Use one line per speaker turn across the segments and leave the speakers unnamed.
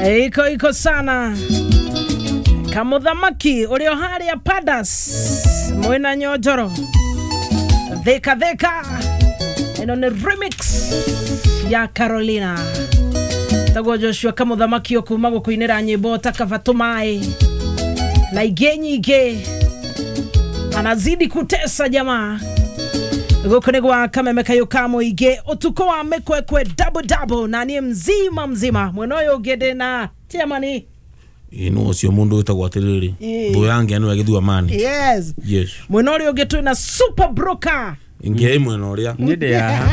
Iko sana Kamuthamaki ulio hali ya Padas Mwena Nyojoro Dheka eno ni remix ya Carolina Tago Joshua Kamuthamaki okumago kuinira nyimbo Takavatumai na igenyige anazidi kutesa jamaa Gukonegwa kamemeka yokamo ige otuko wa mekwekwe double na ni mzima mwenoyo gede na tiamani
ino sio mundu utagwatiriri ndo yange anu agithua mani yes
mwenorio getu na super broker
inge mwenoria
ndide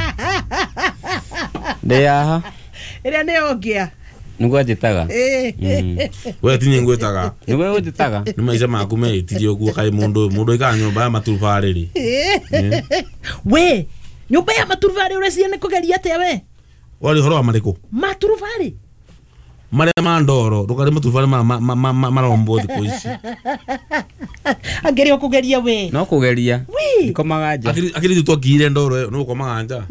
ya
ere ne ogia
nugo jitaga
we tinye ngwetaga
nugo jitaga
ni maisha maku me itirio guo kai mundu ikanyo ba maturufariri
we nyumba ya maturufari uresi ne kugeria ate we
wali horo amariko
maturufari
mare mandoro rukari maturufari marombo thiko ici
agerio kugeria we
no kugeria ndikomaganja
akiri twakire ndoro no komaganja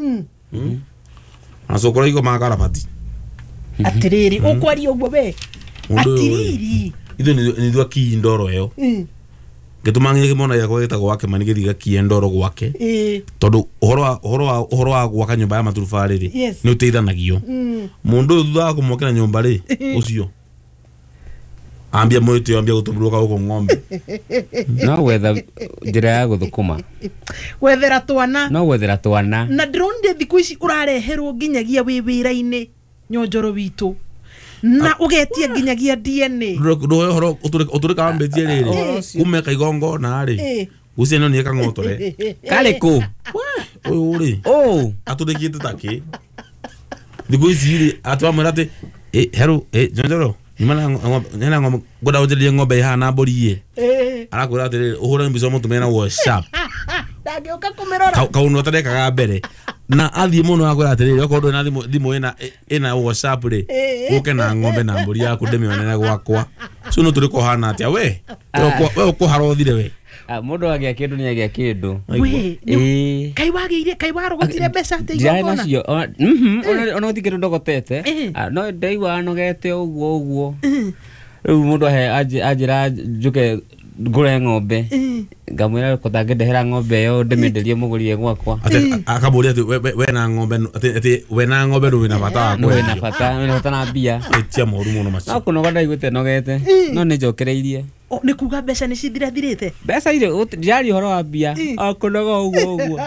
asokora iko makarabati
atiriri ukwari ogwo we atiriri
ithu ni thwa ki ndoro yo getumangire kimona yakwa gitagwo wake manigithiga ki ndoro gwake tondu horo wa gwaka nyumba ya maturufariri ni uteithanagio mundu thutha kumokera nyumba ri ucio ambia mwite ambia gutumburuka uko ng'ombe
no wetha njira ya guthukuma
wethera twana na ndronde thiku ici urareherwo nginyagia wi wira-ini Nyojoro witu na ugetie nginyagia DNA
ndo horo uturika ambetie riri kumeka igongo na ri useno ni kangotore
kaleko
oyo ri aturikite taki thiku ici ri atwamurate hero Nyojoro Nyana ngombe goda ujelie ngombe hana mbori arakwira atiri uhura mbizo mutumena WhatsApp
ndagioka kumirora
kauno tarekaga mbere na athie muno akwira atiri okorwo na thimu ina WhatsApp ri uke na ngombe na mbori yaku ndemionene gwakwa so no turiko hana atia we uko harothire we
mundu agia kindu ni agia kindu
we kai warogotire mbeca ate igona
ona utikiro ndogotete no ndaiwa nogete uguo riu mundu ajira njuke ngure ng'ombe ngamwira kutangedehera ng'ombe yo ndemenderie mugurie gwakwa
akamuria ati we na ng'ombe ati we na ng'ombe ndo wina bata wakwa
wina bata na mbia
etia moru muno macio
akunoga ndaigwete nogete no ni njokereirie
ni kuga mbeca ni cithirathirite
mbeca ile jari horo wa mbia akunoga uguo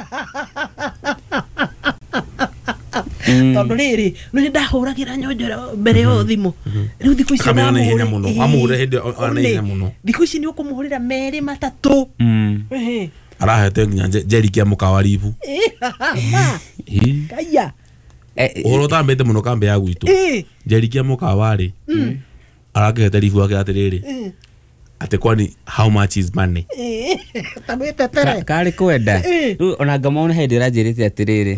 tondu riri ni ndahuragira Nyojoro mbere yo thimu riu thiku ici
kamera ni hinya muno amuhure hindi ana hinya muno
thiku ici ni ukumuhurira meri matatu
arahete nginya jeri kia mukawaribu
kaya
oro tambete muno kambe ya gwitu jeri kia mukawari arakete ribu yake atiriri ate kwani how much is money
tabete tere
kali kwenda ona ngamona hindi rajirite atiriri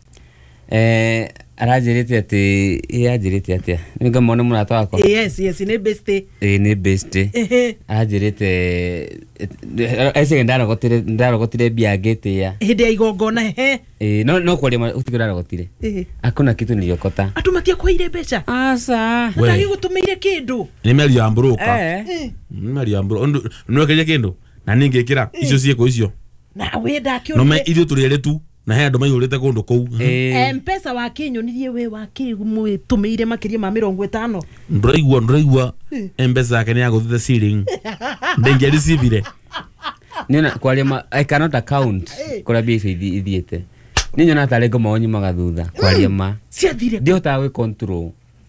arajirite ati yajirite atia ngamona murata wako
yes ni best arajirite ese ndarogotire biagete ya hindi ya igongona no kwaria utigirarogotire akona kitu niliokota atumatia kwa ile mbeca asa ndagi gutumeire kindu
ni meri ya mbroka meri ya mbro nwekeje kindu na ningekira icio cieko icio
na we ndakio
no me ithu turire tu na he andu maihurite kundu kou
M-Pesa wakinyonirie we wakimutumeire makiria ma 50
nduraigua M-Pesa yake ni yaguthite ceiling ndenge receive
nina kwaria I cannot account kora bifi ithiete ninya na tare ngomonyi magathutha kwaria ma
ciathire
ndio tawe control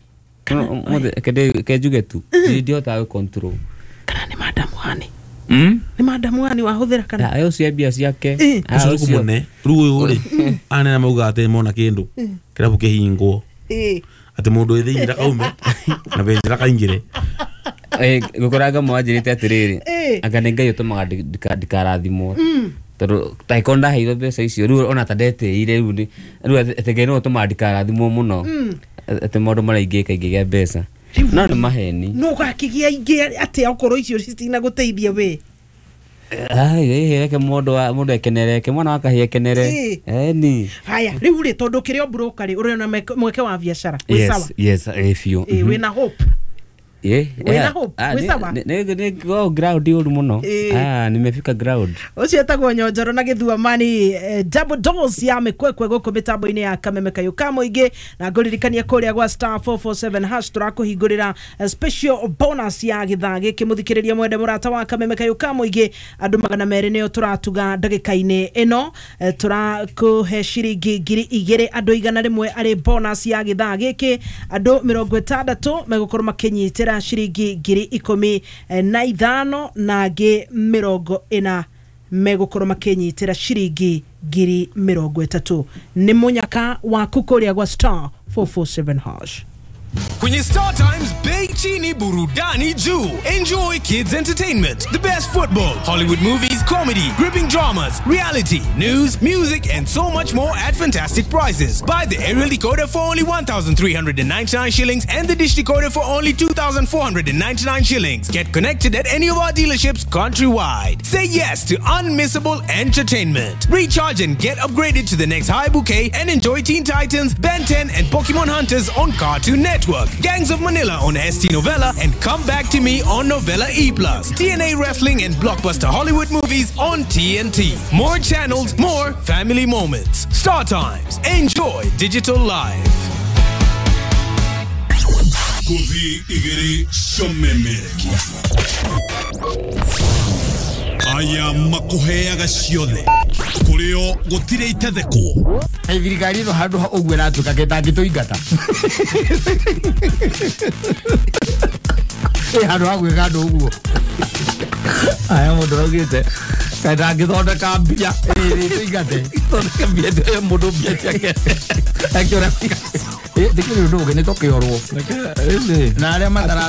kede juge tu ndio tawe control
kana ni madamu hani ni madamu hani wahuthira kana
ayo cia bia ciake
ayo kumone ruo uri ana mauga ate mona kindu kirabu kihingwo ate mundu ithiira kaume na benjira kaingire
gukoraga mwajirite atiriri akanenga yotomaga dikarathimo tondu taikonda heiro mbeca icio riu ona tandete ire riu ategeno tomaga dikarathimo muno ate mundu maraingika ingige mbeca no ni maheni
no gakigia ingi ate okoro icio citina guteithia we
Reke mundu ekenereke mwana wakahi ekenere ni
haya riu ri tondu kirio broker ri uri na mweke wa biashara we sawa
yes if you
we na hope
Wena hope. Wisaba. Go ground yuru muno. Nimefika ground.
Ucio etagwo Nyonjoro na Githuamani double dose ya mekwekwe guku mitambo-ini ya Kameme Kayuka muingi na nguririkania kuria gwa star 447 hash turakuhingurira special bonus ya githagi kimuthikiriria mwende murata wa Kameme Kayuka muingi andu 200 nio turatuga ndagika-ini ino turakuhe ciringi 2,000 andu 100 ari bonus ya githagi ki andu 60 megukorwo makinyitira ciringi 15,000 na ngi 40 megukorwo makinyitira ciringi 30,000 ni munyaka wa kukoria gwa star 447 hash.
Kwenye Star Times Bei Chini Burudani Juu. Enjoy kids entertainment, the best football, Hollywood movies, comedy, gripping dramas, reality, news, music, and so much more at fantastic prices. Buy the aerial decoder for only 1,399 shillings and the dish decoder for only 2,499 shillings. Get connected at any of our dealerships countrywide. Say yes to unmissable entertainment. Recharge and get upgraded to the next high bouquet and enjoy Teen Titans, Ben 10, and Pokemon Hunters on Cartoon Network. Gangs of Manila on ST Novella and Come Back to Me on Novella E+. TNA Wrestling and Blockbuster Hollywood movies on TNT. More channels, more family moments. Star Times. Enjoy digital life.
Kuthi igiri shomemeki. Aya makuheaga ciothe kurio gutire itetheko
thirikari no handu ugwe ratuka getangituingata handu hagwe gandu uguo aya mundu augite getangithondeka mbia tuingate thondeka mbia ndio mundu mbia ciake akiora ndikiri ndu gene tokiorwo na aria matara